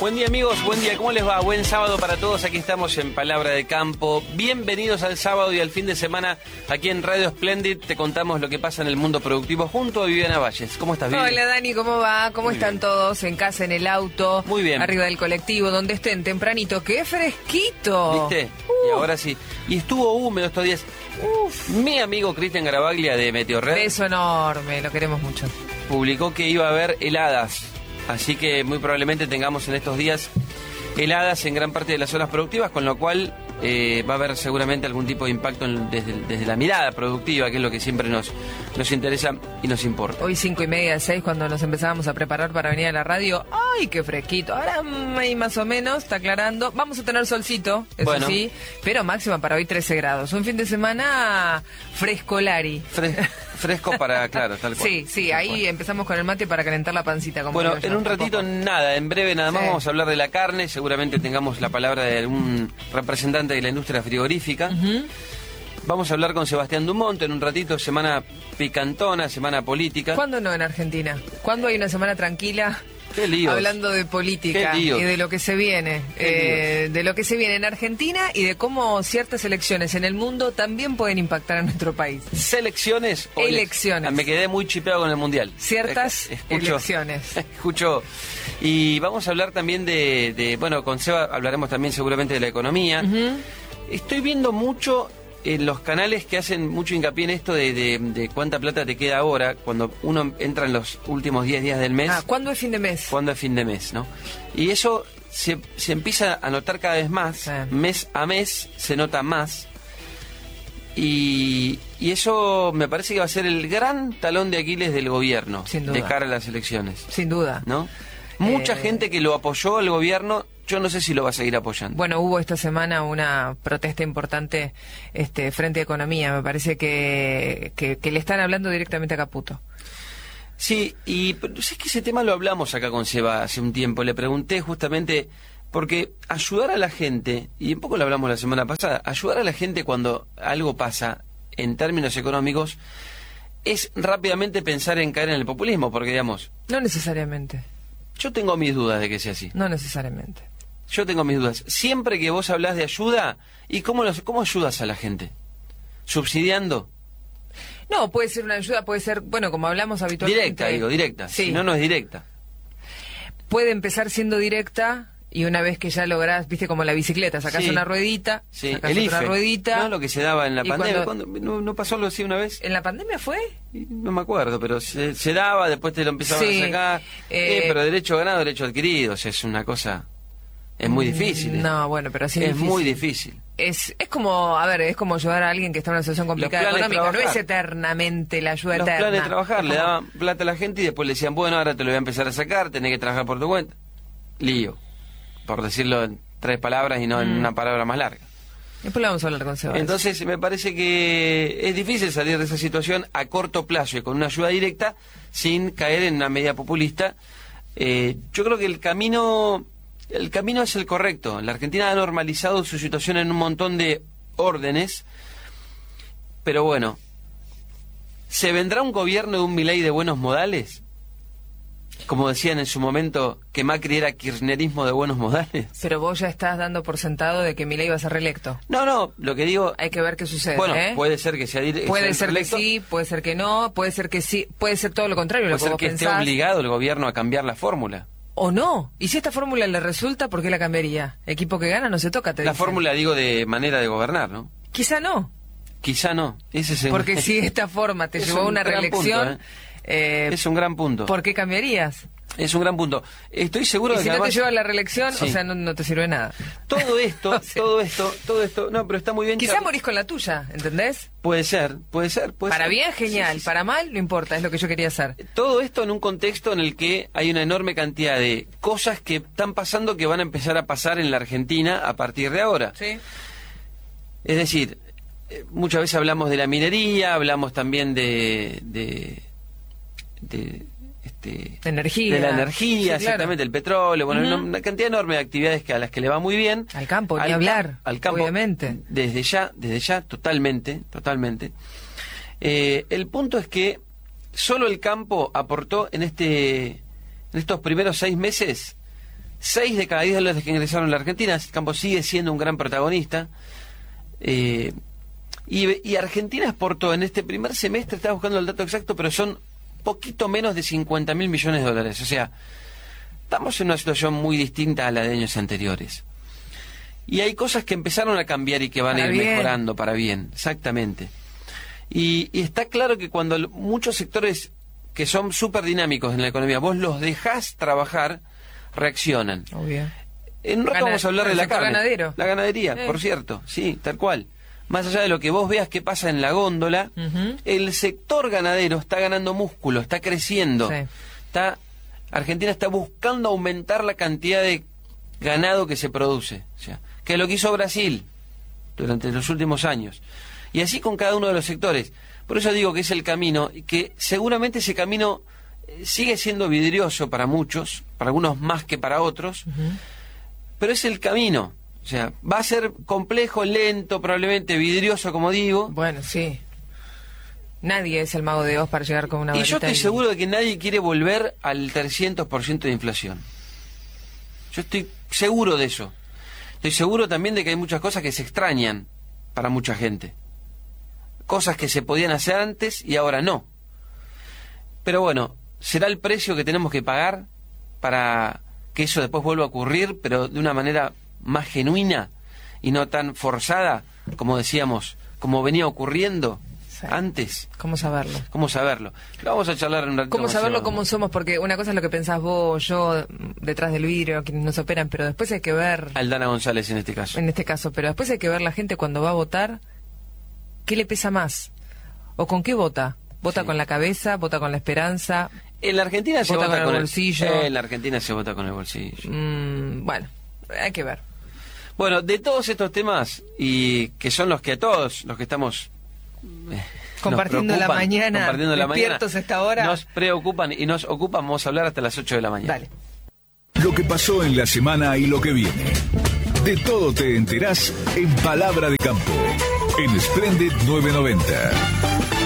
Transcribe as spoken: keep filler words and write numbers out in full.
Buen día amigos, buen día, ¿cómo les va? Buen sábado para todos, aquí estamos en Palabra de Campo. Bienvenidos al sábado y al fin de semana, aquí en Radio Splendid te contamos lo que pasa en el mundo productivo junto a Viviana Valles. ¿Cómo estás, Vivi? Hola Dani, ¿cómo va? ¿Cómo Muy están bien. todos? ¿En casa, en el auto? Muy bien. Arriba del colectivo, donde estén, tempranito. ¡Qué fresquito! ¿Viste? Uh. Y ahora sí. Y estuvo húmedo estos días. Uf. Mi amigo Cristian Garavaglia de Meteorred Beso enorme, lo queremos mucho. publicó que iba a haber heladas. Así que muy probablemente tengamos en estos días heladas en gran parte de las zonas productivas, con lo cual eh, va a haber seguramente algún tipo de impacto en- desde, desde la mirada productiva, que es lo que siempre nos, nos interesa y nos importa. Hoy cinco y media, seis, cuando nos empezábamos a preparar para venir a la radio. ¡Ay, qué fresquito! Ahora mm, ahí más o menos, está aclarando. Vamos a tener solcito, eso Bueno. sí, pero máxima para hoy trece grados. Un fin de semana frescolari. Fres- fresco para, claro, tal cual. Sí, sí, Tal ahí cual. empezamos con el mate para calentar la pancita. Como Bueno, digo yo, en un ratito tampoco. nada, en breve nada más Sí. vamos a hablar de la carne, seguramente tengamos la palabra de algún representante de la industria frigorífica. Ujú. Vamos a hablar con Sebastián Dumont en un ratito, semana picantona, semana política. ¿Cuándo no en Argentina? ¿Cuándo hay una semana tranquila? Qué líos. Hablando de política Qué líos. y de lo que se viene, Qué eh, de lo que se viene en Argentina y de cómo ciertas elecciones en el mundo también pueden impactar a nuestro país. ¿Selecciones o ele- Elecciones. Ah, me quedé muy chipeado con el Mundial. Ciertas Eh, escucho- elecciones. Escucho. Y vamos a hablar también de, de, bueno, con Seba hablaremos también seguramente de la economía. Ujú. Estoy viendo mucho en los canales que hacen mucho hincapié en esto de, de- de cuánta plata te queda ahora, cuando uno entra en los últimos diez días del mes, Ah, ¿cuándo es fin de mes? cuándo es fin de mes, ¿no? Y eso se, se empieza a notar cada vez más, Sí. mes a mes se nota más. Y, y eso me parece que va a ser el gran talón de Aquiles del gobierno Sin duda. de cara a las elecciones, Sin duda. ¿no? Mucha Eh, gente que lo apoyó al gobierno, yo no sé si lo va a seguir apoyando. Bueno, hubo esta semana una protesta importante este, frente a Economía. Me parece que, que, que le están hablando directamente a Caputo. Sí, y pero, es que ese tema lo hablamos acá con Seba hace un tiempo. Le pregunté justamente, porque ayudar a la gente, y un poco lo hablamos la semana pasada, ayudar a la gente cuando algo pasa en términos económicos es rápidamente pensar en caer en el populismo, porque digamos, No necesariamente, yo tengo mis dudas de que sea así. no necesariamente. Yo tengo mis dudas. Siempre que vos hablas de ayuda, ¿y cómo, los, cómo ayudas a la gente? ¿Subsidiando? No, puede ser una ayuda, puede ser, bueno, como hablamos habitualmente. Directa, digo, directa. Sí. Si no, no es directa. Puede empezar siendo directa y una vez que ya lográs, viste, como la bicicleta, sacás Sí. una ruedita, Sí, sacás el otra I F E, ruedita. ¿no? Lo que se daba en la Y pandemia. cuando- ¿Cuándo? ¿No, no pasó algo así una vez? ¿En la pandemia fue? Y no me acuerdo, pero se, se daba, después te lo empezaban Sí, a sacar. eh, Eh, pero derecho ganado, derecho adquirido, o sea, es una cosa... Es muy difícil. ¿eh? No, bueno, pero así Es muy difícil. Es, es como, a ver, es como ayudar a alguien que está en una situación complicada planes económica. No trabajar. es eternamente la ayuda Los eterna. planes de trabajar, Es le como- daban plata a la gente y después le decían, bueno, ahora te lo voy a empezar a sacar, tenés que trabajar por tu cuenta. Lío. Por decirlo en tres palabras y no en Mm. una palabra más larga. Después lo vamos a hablar con Sebastián. Entonces me parece que es difícil salir de esa situación a corto plazo y con una ayuda directa sin caer en una medida populista. Eh, yo creo que el camino, el camino es el correcto. La Argentina ha normalizado su situación en un montón de órdenes, pero bueno, ¿se vendrá un gobierno de un Milei de buenos modales? Como decían en su momento que Macri era kirchnerismo de buenos modales. Pero vos ya estás dando por sentado de que Milei va a ser reelecto. No, no, lo que digo... Hay que ver qué sucede. Bueno, ¿eh? puede ser que sea dire- Puede sea ser que reelecto. sí, puede ser que no, puede ser que sí, puede ser todo lo contrario. Puede lo que ser vos que esté pensás. obligado el gobierno a cambiar la fórmula. O no. Y si esta fórmula le resulta, ¿por qué la cambiaría? Equipo que gana no se toca, te La dicen. fórmula, digo, de manera de gobernar, ¿no? Quizá no. Quizá no. Ese es el- Porque si esta forma te Es llevó a un una gran reelección, punto, eh, es un gran punto. ¿por qué cambiarías? Es un gran punto. Estoy seguro Y de si que no te además- lleva a la reelección, Sí. o sea, no, no te sirve nada. todo esto, O sea, todo esto, todo esto, no, pero está muy bien. Quizá Charlie. morís con la tuya, ¿entendés? Puede ser, puede ser, puede Para ser. bien, genial. Sí, sí, sí. Para mal, no importa, es lo que yo quería hacer. Todo esto en un contexto en el que hay una enorme cantidad de cosas que están pasando que van a empezar a pasar en la Argentina a partir de ahora. Sí. Es decir, eh, muchas veces hablamos de la minería, hablamos también de, de, de, este, De energía. de la energía, Sí, claro. exactamente, el petróleo, bueno, Ujú. una, una cantidad enorme de actividades que a las que le va muy bien. Al campo, ni Al ca- hablar, al campo, obviamente. Desde ya, desde ya, totalmente, totalmente. Eh, el punto es que solo el campo aportó en este, en estos primeros seis meses seis de cada diez dólares que ingresaron a la Argentina. El campo sigue siendo un gran protagonista. Eh, y, y Argentina exportó en este primer semestre, estaba buscando el dato exacto, pero son poquito menos de cincuenta mil millones de dólares. O sea, estamos en una situación muy distinta a la de años anteriores. Y hay cosas que empezaron a cambiar y que van para a ir bien. mejorando para bien, exactamente. Y, y está claro que cuando l- muchos sectores que son súper dinámicos en la economía, vos los dejás trabajar, reaccionan. Obvio. En un rato Gana- vamos a hablar de el la sector carne. ganadero. La ganadería, Eh. por cierto, sí, tal cual. Más allá de lo que vos veas que pasa en la góndola, Ujú. el sector ganadero está ganando músculo, está creciendo. Sí. Está, Argentina está buscando aumentar la cantidad de ganado que se produce. O sea, que es lo que hizo Brasil durante los últimos años. Y así con cada uno de los sectores. Por eso digo que es el camino, y que seguramente ese camino eh, sigue siendo vidrioso para muchos, para algunos más que para otros, Ujú. pero es el camino. O sea, va a ser complejo, lento, probablemente vidrioso, como digo. Bueno, sí. Nadie es el mago de Oz para llegar con una Y yo varita estoy y- seguro de que nadie quiere volver al trescientos por ciento de inflación. Yo estoy seguro de eso. Estoy seguro también de que hay muchas cosas que se extrañan para mucha gente. Cosas que se podían hacer antes y ahora no. Pero bueno, será el precio que tenemos que pagar para que eso después vuelva a ocurrir, pero de una manera más genuina y no tan forzada, como decíamos, como venía ocurriendo Sí. antes. ¿Cómo saberlo? ¿Cómo saberlo? Lo vamos a charlar en un ratito ¿Cómo más, saberlo Eva. cómo somos? Porque una cosa es lo que pensás vos, yo, detrás del vidrio, quienes nos operan, pero después hay que ver, Aldana González en este caso. en este caso, pero después hay que ver la gente cuando va a votar, ¿qué le pesa más? ¿O con qué vota? ¿Vota Sí. con la cabeza? ¿Vota con la esperanza? En la Argentina se Vota vota con el con el bolsillo. Eh, en la Argentina se vota con el bolsillo. Mm, bueno, hay que ver. Bueno, de todos estos temas, y que son los que a todos, los que estamos eh, nos Compartiendo la preocupan, mañana, compartiendo la mañana, despiertos a esta hora. nos preocupan y nos ocupan, vamos a hablar hasta las ocho de la mañana. Dale. Lo que pasó en la semana y lo que viene. De todo te enterás en Palabra de Campo, en Splendid novecientos noventa.